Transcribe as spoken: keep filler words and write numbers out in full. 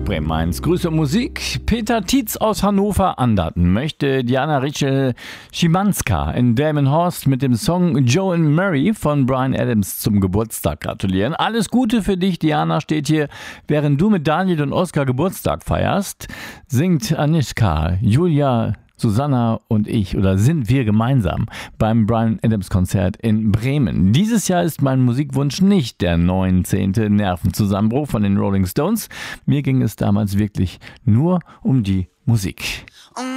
Bremen eins. Grüße und Musik. Peter Tietz aus Hannover Anderten möchte Diana Rachel Schimanska in Delmenhorst mit dem Song Joe and Mary von Bryan Adams zum Geburtstag gratulieren. Alles Gute für dich, Diana, steht hier. Während du mit Daniel und Oskar Geburtstag feierst, singt Anischka, Julia, Susanna und ich, oder sind wir gemeinsam beim Bryan Adams Konzert in Bremen. Dieses Jahr ist mein Musikwunsch nicht der neunzehnte Nervenzusammenbruch von den Rolling Stones. Mir ging es damals wirklich nur um die Musik.